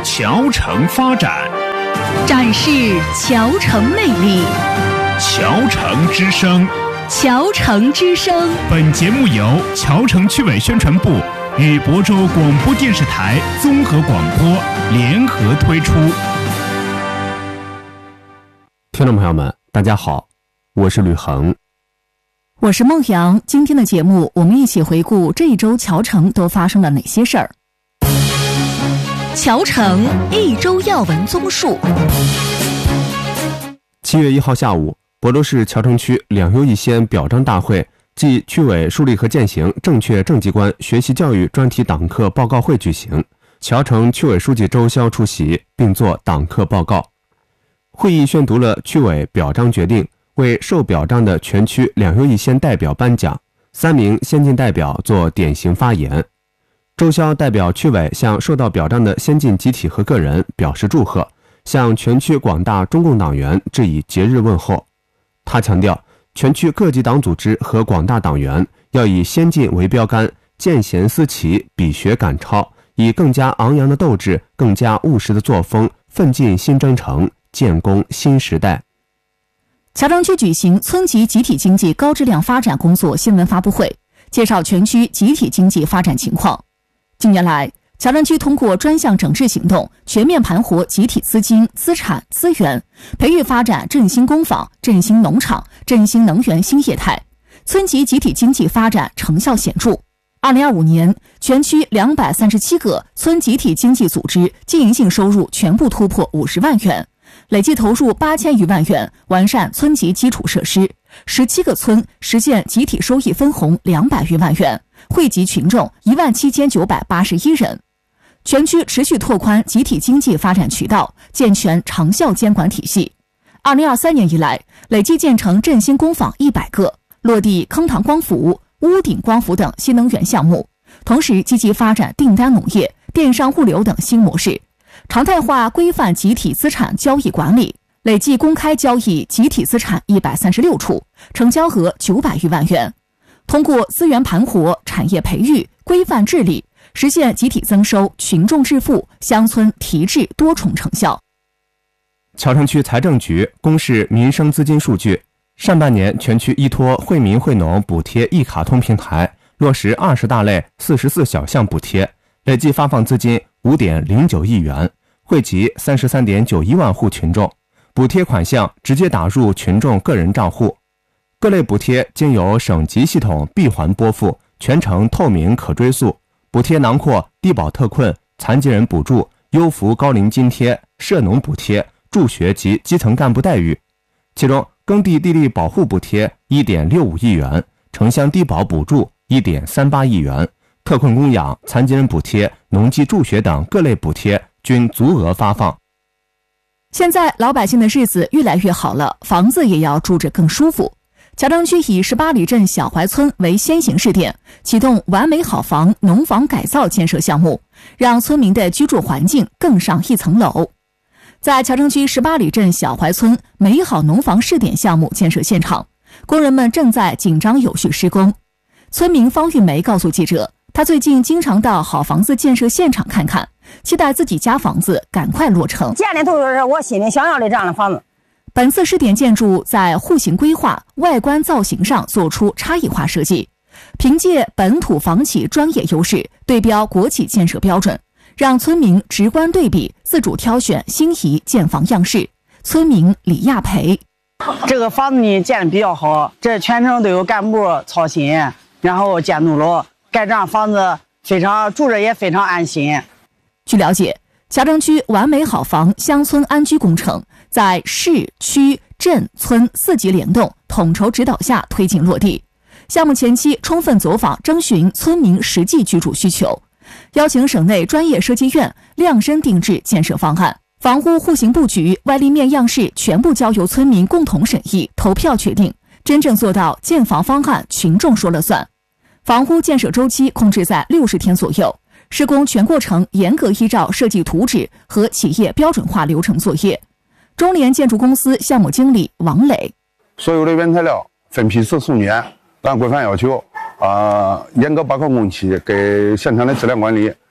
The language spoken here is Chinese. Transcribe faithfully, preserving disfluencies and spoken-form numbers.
桥城发展， 展示桥城魅力。 桥城之声， 桥城之声。 本节目由桥城区委宣传部与亳州广播电视台综合广播联合推出。 听众朋友们，大家好，我是吕恒， 我是孟阳。今天的节目，我们一起回顾这一周桥城都发生了哪些事儿。桥城一周要闻综述。 七月一号下午，亳州市桥城区两优一先表彰大会暨区委树立和践行正确政绩观学习教育专题党课报告会举行，桥城区委书记周潇出席并作党课报告。会议宣读了区委表彰决定，为受表彰的全区两优一先代表颁奖，三名先进代表作典型发言。周潇代表区委向受到表彰的先进集体和个人表示祝贺，向全区广大中共党员致以节日问候。他强调，全区各级党组织和广大党员要以先进为标杆，见贤思齐，比学赶超，以更加昂扬的斗志、更加务实的作风，奋进新征程，建功新时代。 桥城区举行村级集体经济高质量发展工作新闻发布会，介绍全区集体经济发展情况。近年来，桥城区通过专项整治行动，全面盘活集体资金、资产、资源，培育发展振兴工坊、振兴农场、振兴能源新业态，村级集体经济发展成效显著。二零二五年，全区两百三十七个村集体经济组织经营性收入全部突破五十万元，累计投入八千余万元，完善村级基础设施。十七个村实现集体收益分红两百余万元，惠及群众一万七千九百八十一人。全区持续拓宽集体经济发展渠道，健全长效监管体系。二零二三年以来，累计建成振兴工坊一百个，落地坑塘光伏、屋顶光伏等新能源项目，同时积极发展订单农业、电商物流等新模式，常态化规范集体资产交易管理，累计公开交易集体资产一百三十六处，成交额九百余万元。通过资源盘活、产业培育、规范治理，实现集体增收、群众致富、乡村提质多重成效。 桥城区财政局公示民生资金数据，上半年全区依托惠民惠农补贴一卡通平台，落实二十大类四十四小项补贴，累计发放资金五点零九亿元，惠及三十三点九一万户群众，补贴款项直接打入群众个人账户。各类补贴经由省级系统闭环拨付，全程透明可追溯。补贴囊括低保特困、残疾人补助、优福高龄津贴、涉农补贴、助学及基层干部待遇。其中，耕地地力保护补贴 一点六五亿元，城乡低保补助 一点三八亿元，特困供养、残疾人补贴、农技助学等各类补贴均足额发放。 现在老百姓的日子越来越好了，房子也要住着更舒服。桥城区以十八里镇小槐村为先行试点，启动完美好房农房改造建设项目，让村民的居住环境更上一层楼。在桥城区十八里镇小槐村美好农房试点项目建设现场，工人们正在紧张有序施工。村民方玉梅告诉记者，她最近经常到好房子建设现场看看，期待自己家房子赶快落成。 建的都是我心里想要的这样的房子。 本次试点建筑在户型规划、外观造型上做出差异化设计，凭借本土房企专业优势，对标国企建设标准，让村民直观对比，自主挑选心仪建房样式。村民李亚培： 这个房子呢建的比较好，这全程都有干部操心，然后监督了，盖这样房子非常住着也非常安心。 据了解，桥城区完美好房乡村安居工程在市区镇村四级联动统筹指导下推进落地。项目前期充分走访征询村民实际居住需求，邀请省内专业设计院量身定制建设方案，房屋户型布局、外立面样式全部交由村民共同审议投票确定，真正做到建房方案群众说了算。房屋建设周期控制在六十天左右，施工全过程严格依照设计图纸和企业标准化流程作业。中联建筑公司项目经理王磊： 所有的原材料分批次送检，按规范要求，啊、呃，严格把控工期，给现场的质量管理，